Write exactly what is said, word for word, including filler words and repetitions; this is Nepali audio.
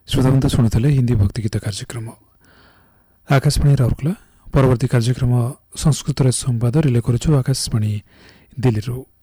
श्रोताबन्धु शुणुଥିଲେ हिन्दी भक्ति गीत कार्यक्रम आकाशवाणी राउरकेला। परवर्ती कार्यक्रम संस्कृत संवाद रिले करुछु आकाशवाणी दिल्लीରୁ।